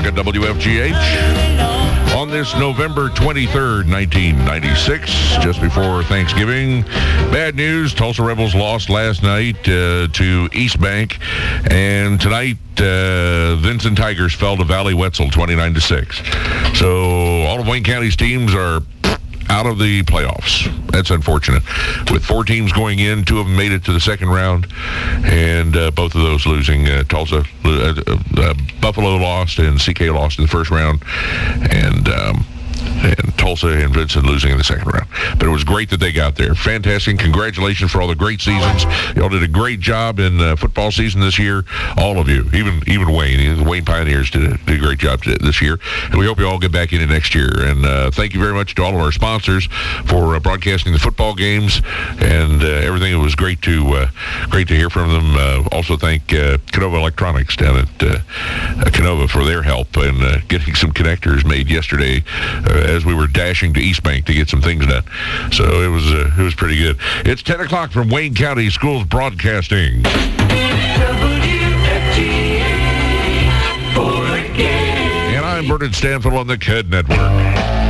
o'clock at WFGH. On this November 23rd, 1996, just before Thanksgiving, bad news. Tulsa Rebels lost last night to East Bank. And tonight, Vincent Tigers fell to Valley Wetzel 29-6. So all of Wayne County's teams are out of the playoffs. That's unfortunate. With 4 teams going in, 2 of them made it to the second round, and both of those losing. Tulsa, Buffalo lost, and CK lost in the first round, and Tulsa and Vincent losing in the second round. But it was great that they got there. Fantastic. Congratulations for all the great seasons. Y'all did a great job in football season this year. All of you. Even Wayne. The Wayne Pioneers did a great job this year. And we hope you all get back in it next year. And thank you very much to all of our sponsors for broadcasting the football games and everything. It was great to hear from them. Also thank Canova Electronics down at Canova for their help in getting some connectors made yesterday as we were dashing to East Bank to get some things done. So it was pretty good. It's 10 o'clock from Wayne County Schools Broadcasting. And I'm Bernard Stanfield on the KED Network.